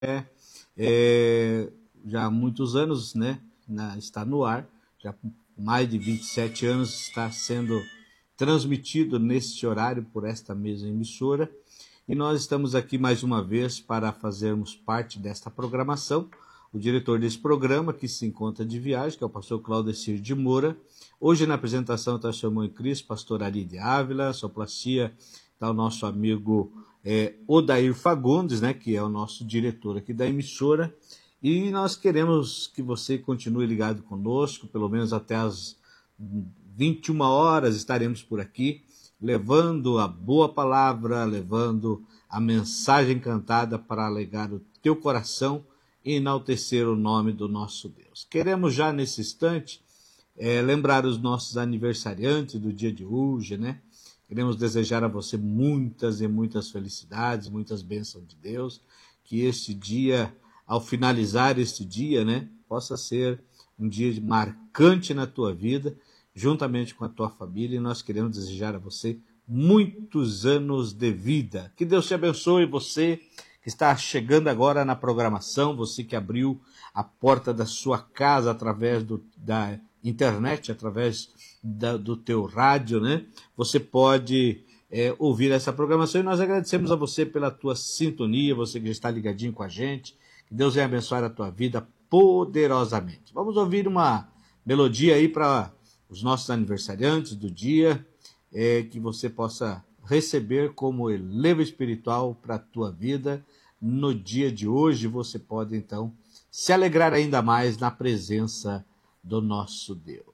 já há muitos anos, né, está no ar, já mais de 27 anos está sendo transmitido neste horário por esta mesma emissora, e nós estamos aqui mais uma vez para fazermos parte desta programação. O diretor desse programa, que se encontra de viagem, que é o pastor Claudecir de Moura. Hoje na apresentação está o seu irmão em Cristo, pastor Ari de Ávila, sonoplastia está o nosso amigo Odair Fagundes, né, que é o nosso diretor aqui da emissora. E nós queremos que você continue ligado conosco, pelo menos até as 21 horas estaremos por aqui, levando a boa palavra, levando a mensagem cantada para alegar o teu coração e enaltecer o nome do nosso Deus. Queremos já nesse instante lembrar os nossos aniversariantes do dia de hoje, né? Queremos desejar a você muitas e muitas felicidades, muitas bênçãos de Deus, que este dia, ao finalizar este dia, né, possa ser um dia marcante na tua vida, juntamente com a tua família, e nós queremos desejar a você muitos anos de vida. Que Deus te abençoe, você que está chegando agora na programação, você que abriu a porta da sua casa através da internet, através do teu rádio, né? Você pode ouvir essa programação, e nós agradecemos a você pela tua sintonia, você que já está ligadinho com a gente. Que Deus venha abençoar a tua vida poderosamente. Vamos ouvir uma melodia aí para os nossos aniversariantes do dia, que você possa receber como elevo espiritual para a tua vida. No dia de hoje você pode então se alegrar ainda mais na presença do nosso Deus.